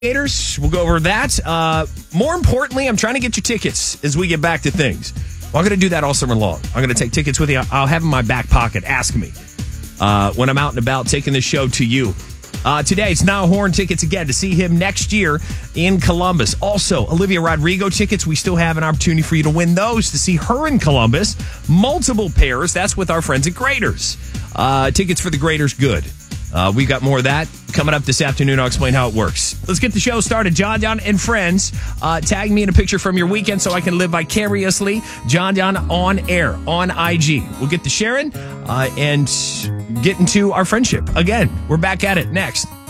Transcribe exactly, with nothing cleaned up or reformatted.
Gators. We'll go over that. Uh, more importantly, I'm trying to get you tickets as we get back to things. Well, I'm going to do that all summer long. I'm going to take tickets with you. I'll have them in my back pocket. Ask me uh, when I'm out and about taking the show to you. Uh, today, it's Niall Horan tickets again to see him next year in Columbus. Also, Olivia Rodrigo tickets. We still have an opportunity for you to win those to see her in Columbus. Multiple pairs. That's with our friends at Graders. Uh, tickets for the Graders, good. Uh, we got more of that coming up this afternoon. I'll explain how it works. Let's get the show started. John John and friends, uh, tag me in a picture from your weekend so I can live vicariously. John John on air on I G. We'll get to sharing uh, and get into our friendship. Again, we're back at it next.